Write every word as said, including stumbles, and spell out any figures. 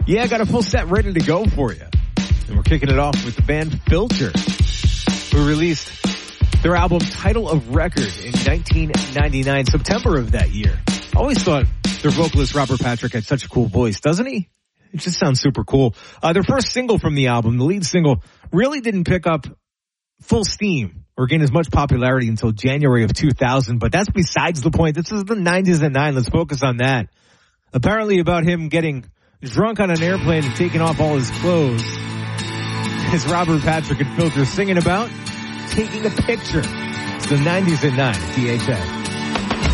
Yeah, I got a full set ready to go for you. And we're kicking it off with the band Filter, who released their album Title of Record in nineteen ninety-nine, September of that year. I always thought their vocalist Robert Patrick had such a cool voice, doesn't he? It just sounds super cool. Uh, their first single from the album, the lead single, really didn't pick up full steam or gain as much popularity until January of two thousand, but that's besides the point. This is the nineties and nine. Let's focus on that. Apparently about him getting drunk on an airplane and taking off all his clothes is Robert Patrick and Filter singing about taking a picture. It's the nineties and nine, T H A.